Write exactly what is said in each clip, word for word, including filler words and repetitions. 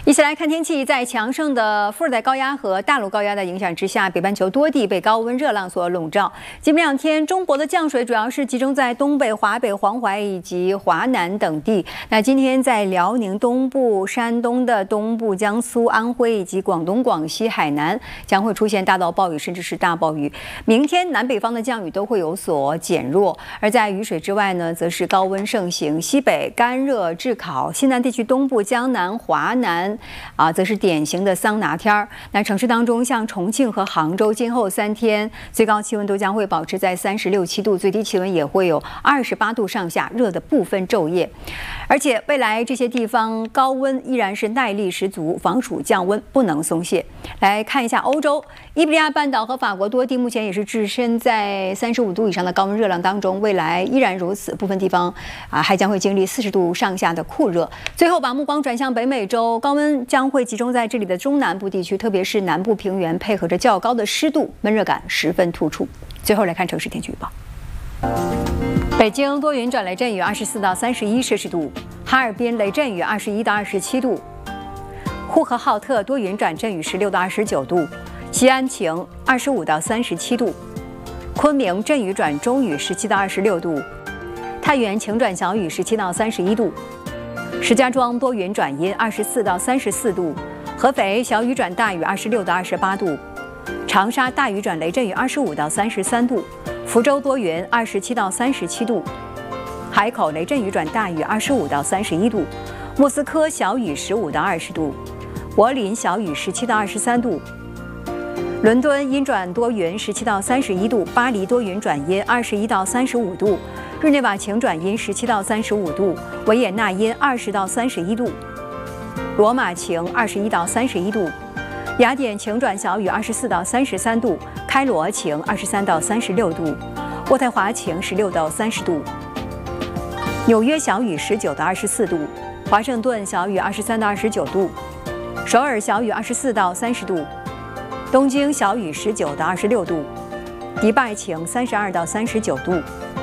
一起来看天气，在强盛的副热带高压和大陆高压的影响之下，北半球多地被高温热浪所笼罩。今明两天，中国的降水主要是集中在东北、华北、黄淮以及华南等地。那今天在辽宁东部、山东的东部、江苏、安徽以及广东、广西、海南将会出现大到暴雨，甚至是大暴雨。明天南北方的降雨都会有所减弱，而在雨水之外呢，则是高温盛行，西北干热炙烤，西南地区东部、江南、华南。啊，则是典型的桑拿天儿。那城市当中，像重庆和杭州，今后三天最高气温都将会保持在三十六七度，最低气温也会有二十八度上下，热的不分昼夜。而且未来这些地方高温依然是耐力十足，防暑降温不能松懈。来看一下欧洲，伊比利亚半岛和法国多地目前也是置身在三十五度以上的高温热浪当中，未来依然如此，部分地方啊还将会经历四十度上下的酷热。最后把目光转向北美洲，高温将会集中在这里的中南部地区，特别是南部平原，配合着较高的湿度，闷热感十分突出。最后来看城市天气预报。北京多云转雷阵雨，二十四到三十一摄氏度；哈尔滨雷阵雨，二十一到二十七度；呼和浩特多云转阵雨，十六到二十九度；西安晴，二十五到三十七度；昆明阵雨转中雨，十七到二十六度；太原晴转小雨，十七到三十一度；石家庄多云转阴，二十四到三十四度；合肥小雨转大雨，二十六到二十八度；长沙大雨转雷阵雨，二十五到三十三度；福州多云，二十七到三十七度；海口雷阵雨转大雨，二十五到三十一度；莫斯科小雨，十五到二十度；柏林小雨，十七到二十三度；伦敦阴转多云，十七到三十一度；巴黎多云转阴，二十一到三十五度；日内瓦晴转阴，十七到三十五度；维也纳阴，二十到三十一度；罗马晴，二十一到三十一度；雅典晴转小雨，二十四到三十三度；开罗晴，二十三到三十六度；渥太华晴，十六到三十度；纽约小雨，十九到二十四度；华盛顿小雨，二十三到二十九度；首尔小雨，二十四到三十度；东京小雨，十九到二十六度；迪拜晴，三十二到三十九度。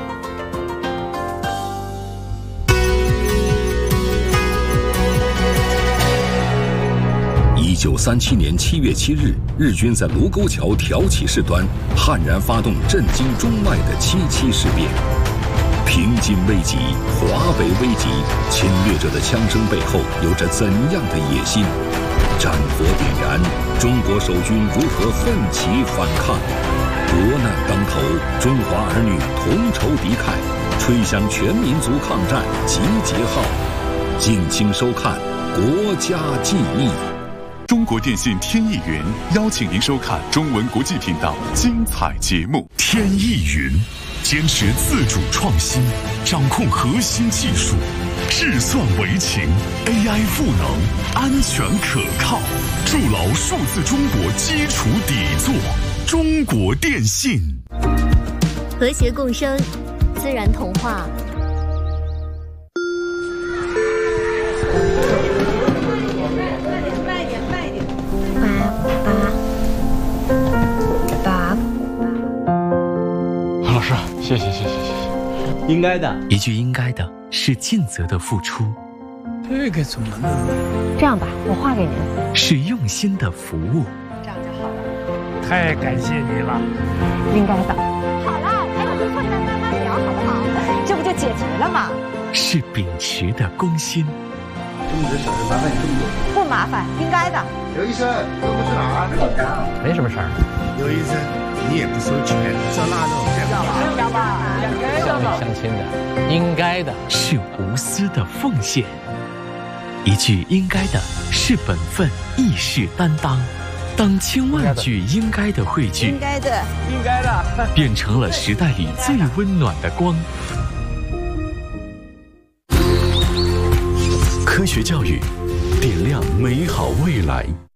一九三七年七月七日，日军在卢沟桥挑起事端，悍然发动震惊中外的七七事变。平津危急，华北危急，侵略者的枪声背后有着怎样的野心？战火点燃，中国守军如何奋起反抗？国难当头，中华儿女同仇敌忾，吹响全民族抗战集结号。敬请收看《国家记忆》。 中国电信天翼云邀请您收看中文国际频道精彩节目。天翼云坚持自主创新，掌控核心技术，智算为情 ，A I 赋能，安全可靠，筑牢数字中国基础底座。中国电信， 和谐共生，自然童话。 老师，谢谢谢谢谢谢， 应该的。 一句应该的是尽责的付出， 这个怎么弄？ 这样吧，我画给您。 是用心的服务。 这样就好了。 太感谢你了。 应该的。好了，还有个困难慢慢聊，好不好？这不就解决了吗？ 是秉持的公心。 这么点小事麻烦你这么多。 不麻烦，应该的。 刘医生，都不去哪儿？ 没什么事儿。 刘医生，你也不收钱，烧腊肉， 要吧？ 乡里乡亲的，应该的。 是无私的奉献。一句应该的是本分，亦是担当。当千万句应该的汇聚， 应该的， 应该的， 变成了时代里最温暖的光。科学教育，点亮美好未来。